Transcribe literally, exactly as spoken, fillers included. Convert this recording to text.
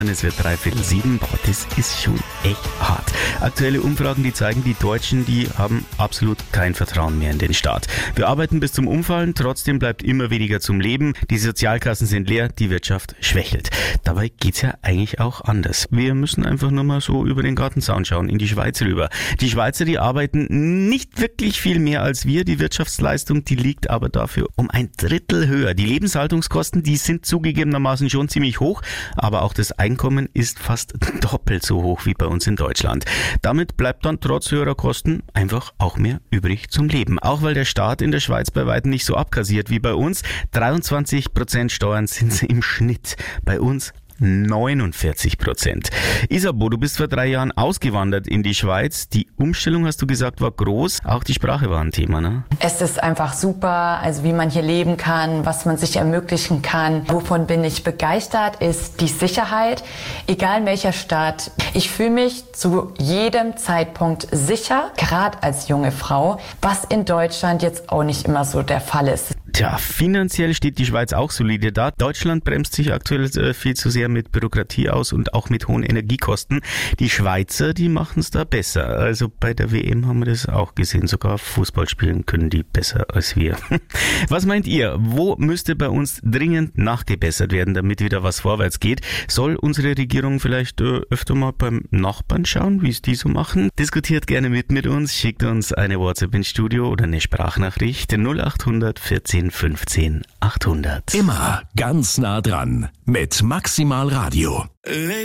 Es wird dreiviertel sieben. Boah, das ist schon echt hart. Aktuelle Umfragen, die zeigen, die Deutschen, die haben absolut kein Vertrauen mehr in den Staat. Wir arbeiten bis zum Umfallen, trotzdem bleibt immer weniger zum Leben. Die Sozialkassen sind leer, die Wirtschaft schwächelt. Dabei geht's ja eigentlich auch anders. Wir müssen einfach nur mal so über den Gartenzaun schauen, in die Schweiz rüber. Die Schweizer, die arbeiten nicht wirklich viel mehr als wir. Die Wirtschaftsleistung, die liegt aber dafür um ein Drittel höher. Die Lebenshaltungskosten, die sind zugegebenermaßen schon ziemlich hoch, aber auch das Einkommen ist fast doppelt so hoch wie bei uns in Deutschland. Damit bleibt dann trotz höherer Kosten einfach auch mehr übrig zum Leben. Auch weil der Staat in der Schweiz bei weitem nicht so abkassiert wie bei uns. dreiundzwanzig Prozent Steuern sind sie im Schnitt. Bei uns neunundvierzig Prozent. Isabeau, du bist vor drei Jahren ausgewandert in die Schweiz. Die Umstellung, hast du gesagt, war groß. Auch die Sprache war ein Thema, ne? Es ist einfach super, also wie man hier leben kann, was man sich ermöglichen kann. Wovon bin ich begeistert, ist die Sicherheit. Egal in welcher Stadt. Ich fühle mich zu jedem Zeitpunkt sicher, gerade als junge Frau, was in Deutschland jetzt auch nicht immer so der Fall ist. Tja, finanziell steht die Schweiz auch solide da. Deutschland bremst sich aktuell äh, viel zu sehr mit Bürokratie aus und auch mit hohen Energiekosten. Die Schweizer, die machen es da besser. Also bei der W M haben wir das auch gesehen. Sogar Fußball spielen können die besser als wir. Was meint ihr? Wo müsste bei uns dringend nachgebessert werden, damit wieder was vorwärts geht? Soll unsere Regierung vielleicht äh, öfter mal beim Nachbarn schauen, wie es die so machen? Diskutiert gerne mit mit uns. Schickt uns eine WhatsApp ins Studio oder eine Sprachnachricht null acht vierzehn fünfzehn achthundert. Immer ganz nah dran mit Maximal Radio.